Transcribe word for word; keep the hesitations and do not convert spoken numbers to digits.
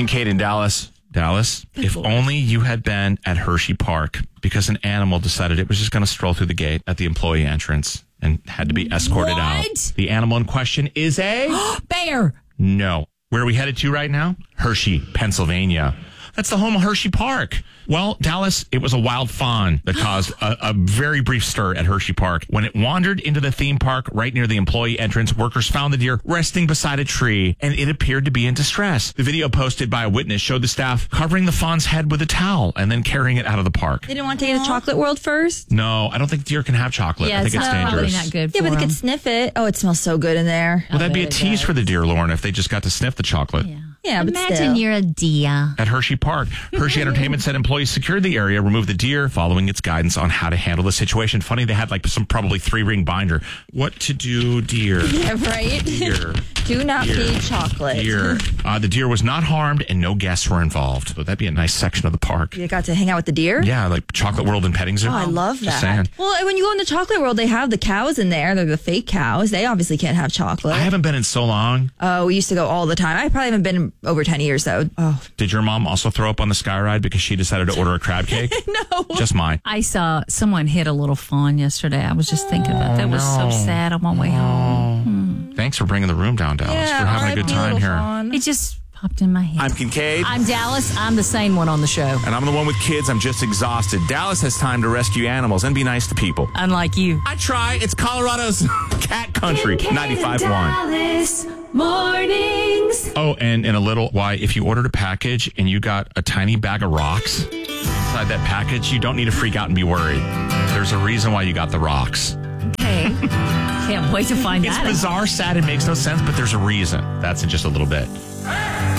Kincaid in Dallas. Dallas, if only you had been at Hershey Park because an animal decided it was just going to stroll through the gate at the employee entrance and had to be escorted What? out. The animal in question is a... Bear. No. Where are we headed to right now? Hershey, Pennsylvania. That's the home of Hershey Park. Well, Dallas, it was a wild fawn that caused a, a very brief stir at Hershey Park. When it wandered into the theme park right near the employee entrance, workers found the deer resting beside a tree, and it appeared to be in distress. The video posted by a witness showed the staff covering the fawn's head with a towel and then carrying it out of the park. They didn't want to take it to Chocolate World first? No, I don't think deer can have chocolate. Yeah, I think it's it's, not- dangerous. probably not good Yeah, for but they them. could sniff it. Oh, it smells so good in there. Well, that'd be a bet it tease does. for the deer, Lauren, if they just got to sniff the chocolate. Yeah. Yeah, but Imagine still. you're a deer. At Hershey Park, Hershey Entertainment said employees secured the area, removed the deer, following its guidance on how to handle the situation. Funny, they had like some probably three-ring binder. What to do, deer? Yeah, right? Deer. Do not Deer. feed chocolate. Deer. Uh, the deer was not harmed and no guests were involved. So that'd be a nice section of the park. You got to hang out with the deer? Yeah, like Chocolate World and Petting Zoo. Oh, I love Just that. saying. Well, when you go in the Chocolate World, they have the cows in there. They're the fake cows. They obviously can't have chocolate. I haven't been in so long. Oh, we used to go all the time. I probably haven't been in over ten years, though. Oh, Did your mom also throw up on the sky ride because she decided to order a crab cake? no. Just mine. I saw someone hit a little fawn yesterday. I was just thinking about that. It was so no. sad on my way home. Thanks for bringing the room down, Dallas. Yeah, We're having a good R I P time little here. fawn. It just popped in my head. I'm Kincaid. I'm Dallas. I'm the sane one on the show. and I'm the one with kids. I'm just exhausted. Dallas has time to rescue animals and be nice to people. Unlike you. I try. It's Colorado's cat country. ninety-five point one. Dallas mornings. Oh, and in a little, why, if you ordered a package and you got a tiny bag of rocks inside that package, you don't need to freak out and be worried. There's a reason why you got the rocks. Okay. Can't wait to find It's that out. bizarre, sad, it makes no sense, but there's a reason. That's in just a little bit.